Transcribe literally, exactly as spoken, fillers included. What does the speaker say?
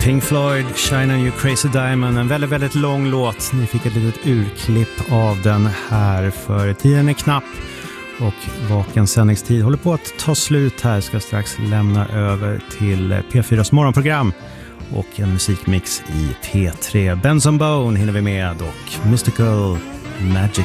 Pink Floyd, Shine On You Crazy Diamond, en väldigt, väldigt lång låt. Ni fick ett litet urklipp av den här, för tiden är knapp och Vakens sändningstid håller på att ta slut här. Ska strax lämna över till P fyras morgonprogram och en musikmix i P tre. Benson Bone hinner vi med och Mystical Magic.